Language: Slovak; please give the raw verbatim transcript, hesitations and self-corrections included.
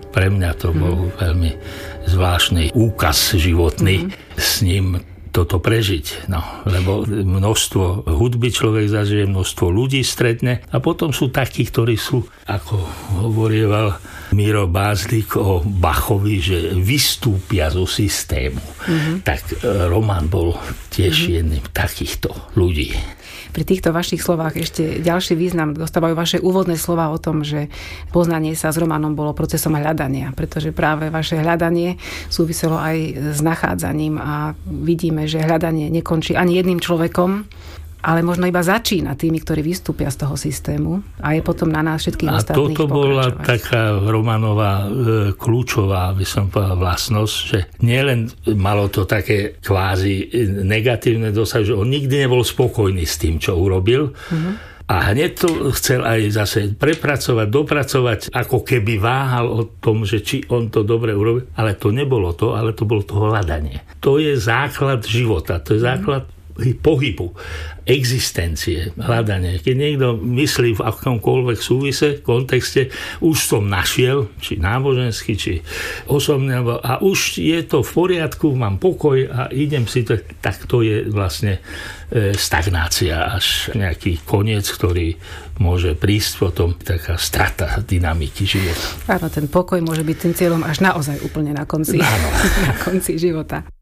pre mňa to bol mm. veľmi zvláštny úkaz životný mm. s ním toto prežiť. No, lebo množstvo hudby človek zažije, množstvo ľudí stretne a potom sú takí, ktorí sú, ako hovorieval Miro Bázlik o Bachovi, že vystúpia zo systému. Mm-hmm. Tak Roman bol tiež mm-hmm. jedným takýchto ľudí. Pri týchto vašich slovách ešte ďalší význam dostávajú vaše úvodné slova o tom, že poznanie sa s Romanom bolo procesom hľadania, pretože práve vaše hľadanie súviselo aj s nachádzaním a vidíme, že hľadanie nekončí ani jedným človekom, ale možno iba začína tými, ktorí vystúpia z toho systému a je potom na nás všetkých a ostatných toto bola taká Romanová e, kľúčová, by som povedal, vlastnosť, že nielen malo to také kvázi negatívne dosah, že on nikdy nebol spokojný s tým, čo urobil. Mm-hmm. A hneď to chcel aj zase prepracovať, dopracovať, ako keby váhal o tom, že či on to dobre urobil. Ale to nebolo to, ale to bolo to hľadanie. To je základ života, to je základ pohybu, existencie, hľadanie. Keď niekto myslí v akomkoľvek súvise, kontexte, už som našiel, či náboženský, či osobne, a už je to v poriadku, mám pokoj a idem si to, tak to je vlastne stagnácia až nejaký koniec, ktorý môže prísť potom taká strata dynamiky života. Áno, ten pokoj môže byť tým cieľom až naozaj úplne na konci, na konci života.